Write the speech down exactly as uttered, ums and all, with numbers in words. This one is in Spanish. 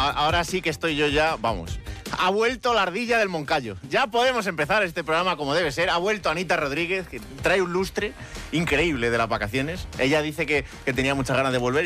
ahora sí que estoy yo ya, vamos. Ha vuelto la ardilla del Moncayo. Ya podemos empezar este programa como debe ser. Ha vuelto Anita Rodríguez, que trae un lustre increíble de las vacaciones. Ella dice que, que tenía muchas ganas de volver.